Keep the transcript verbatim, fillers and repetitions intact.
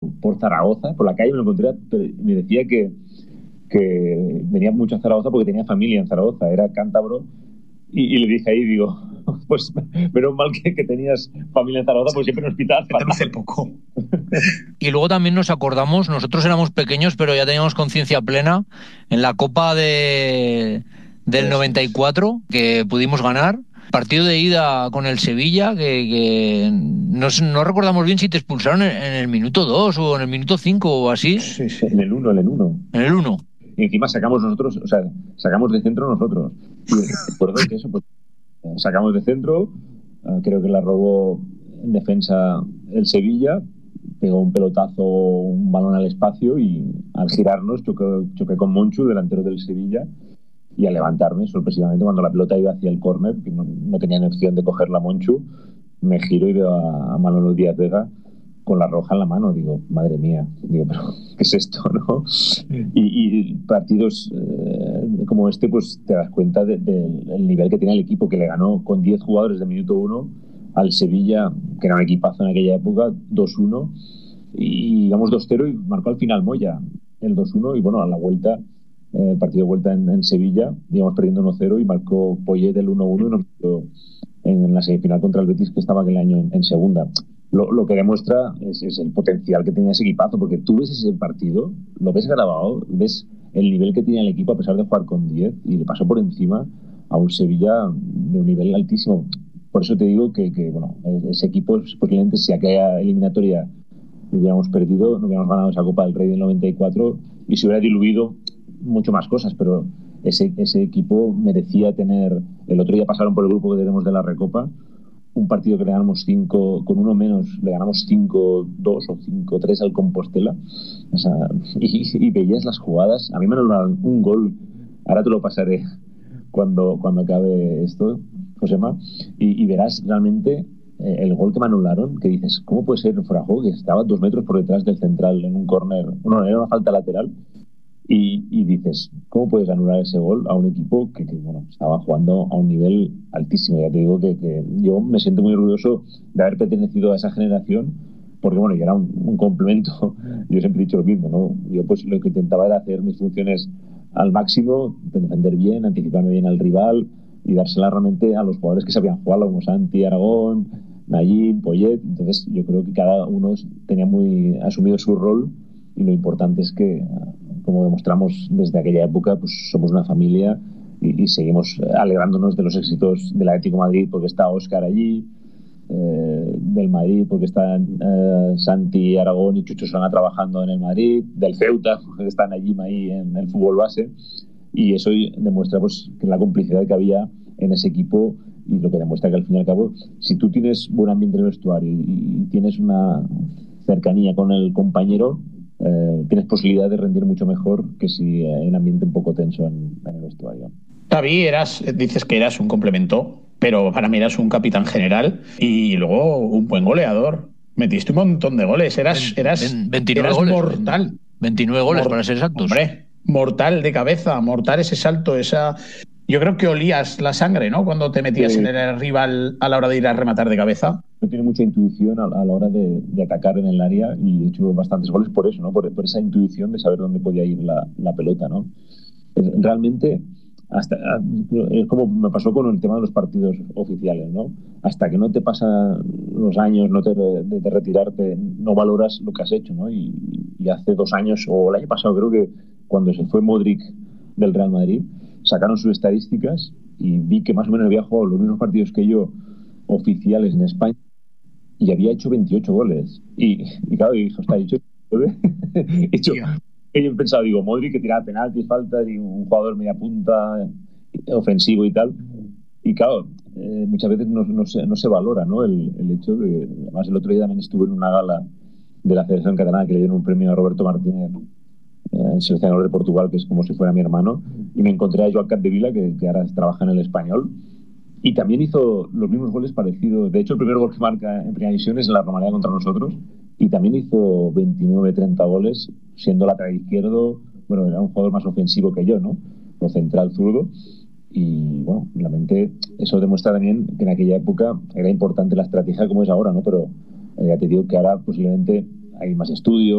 por Zaragoza, por la calle me lo encontré, me decía que, que venía mucho a Zaragoza porque tenía familia en Zaragoza, era cántabro, y, y le dije ahí, digo, pues menos mal que, que tenías familia en Zaragoza, pues siempre en hospital. Te luce poco. Y luego también nos acordamos, nosotros éramos pequeños, pero ya teníamos conciencia plena en la Copa de, del noventa y cuatro que pudimos ganar. Partido de ida con el Sevilla, que, que no, no recordamos bien si te expulsaron en, en el minuto dos o en el minuto cinco o así. Sí, sí, en el uno, en el uno. En el uno. Y encima sacamos nosotros, o sea, sacamos de centro nosotros. Y recuerdo que eso, pues, sacamos de centro, uh, creo que la robó en defensa el Sevilla, pegó un pelotazo, un balón al espacio y al girarnos choqué, choqué con Monchu, delantero del Sevilla, y al levantarme, sorpresivamente, cuando la pelota iba hacia el córner, que no, no tenía ni opción de coger la Monchu, me giro y veo a, a Manolo Díaz Vega con la roja en la mano. Digo, madre mía, digo, pero ¿qué es esto, no? Y, y partidos eh, como este, pues te das cuenta del de, de nivel que tiene el equipo, que le ganó con diez jugadores de minuto uno al Sevilla, que era un equipazo en aquella época, dos uno, y íbamos dos cero y marcó al final Moya el dos uno, y bueno, a la vuelta, eh, partido de vuelta en, en Sevilla, íbamos perdiendo uno cero y marcó Poyet el uno uno y nos metió en la semifinal contra el Betis, que estaba aquel año en, en segunda. Lo, lo que demuestra es, es el potencial que tenía ese equipazo, porque tú ves ese partido, lo ves grabado, ves el nivel que tenía el equipo a pesar de jugar con diez, y le pasó por encima a un Sevilla de un nivel altísimo. Por eso te digo que, que bueno, ese equipo, posiblemente si aquella eliminatoria lo hubiéramos perdido, no hubiéramos ganado esa Copa del Rey del noventa y cuatro y se hubiera diluido mucho más cosas, pero ese, ese equipo merecía tener. El otro día pasaron por el grupo que tenemos de la Recopa, un partido que le ganamos cinco, con uno menos, le ganamos cinco dos o cinco tres al Compostela. O sea, y, y veías las jugadas. A mí me anularon un gol, ahora te lo pasaré cuando, cuando acabe esto, Josema, y, y verás realmente eh, el gol que me anularon, que dices, ¿cómo puede ser fuera de juego? Que estaba dos metros por detrás del central en un córner, bueno, era una falta lateral, y, y dices, ¿cómo puedes anular ese gol a un equipo que, que bueno, estaba jugando a un nivel altísimo? Ya te digo que, que yo me siento muy orgulloso de haber pertenecido a esa generación, porque bueno, yo era un, un complemento. Yo siempre he dicho lo mismo, ¿no? Yo pues lo que intentaba era hacer mis funciones al máximo, defender bien, anticiparme bien al rival y dársela realmente a los jugadores que sabían jugar, como Santi, Aragón, Nayib, Poyet. Entonces yo creo que cada uno tenía muy asumido su rol, y lo importante es que, como demostramos desde aquella época, pues somos una familia y, y seguimos alegrándonos de los éxitos del Atlético de Madrid porque está Óscar allí, eh, del Madrid porque están eh, Santi, Aragón y Chucho Solana trabajando en el Madrid, del Ceuta porque están allí ahí en el fútbol base, y eso demuestra pues que la complicidad que había en ese equipo, y lo que demuestra que al fin y al cabo, si tú tienes buen ambiente en el vestuario y, y tienes una cercanía con el compañero, eh, tienes posibilidad de rendir mucho mejor que si hay un ambiente un poco tenso en, en el vestuario. Xavi, eras, dices que eras un complemento, pero para mí eras un capitán general y luego un buen goleador. Metiste un montón de goles, eras, eras, veintinueve eras goles, mortal. veintinueve goles, Mor- para ser exactos. Hombre, mortal de cabeza, mortal ese salto, esa... Yo creo que olías la sangre, ¿no? Cuando te metías Sí. en el rival a la hora de ir a rematar de cabeza. No tiene mucha intuición a, a la hora de, de atacar en el área, y he hecho bastantes goles por eso, ¿no? Por, por esa intuición de saber dónde podía ir la, la pelota, ¿no? Realmente, hasta es como me pasó con el tema de los partidos oficiales, ¿no? Hasta que no te pasan los años, no te, de, de retirarte, no valoras lo que has hecho, ¿no? Y, y hace dos años, o el año pasado, creo que cuando se fue Modric del Real Madrid, sacaron sus estadísticas y vi que más o menos había jugado los mismos partidos que yo oficiales en España, y había hecho veintiocho goles. Y, y claro, y dije, hostia, he hecho, he hecho, he pensado, digo, Modric que tiraba penaltis, faltas, y un jugador media punta, ofensivo y tal. Y claro, eh, muchas veces no, no, se, no se valora, ¿no? El, el hecho de, además el otro día también estuve en una gala de la Federación Catalana que le dieron un premio a Roberto Martínez, eh, el seleccionador de Portugal, que es como si fuera mi hermano, y me encontré a Joan Capdevila, que, que ahora trabaja en el Español, y también hizo los mismos goles parecidos. De hecho, el primer gol que marca en primera división es en la Romareda contra nosotros, y también hizo veintinueve treinta goles, siendo lateral izquierdo. Bueno, era un jugador más ofensivo que yo, ¿no? O central zurdo. Y bueno, realmente eso demuestra también que en aquella época era importante la estrategia como es ahora, ¿no? Pero eh, ya te digo que ahora posiblemente hay más estudios,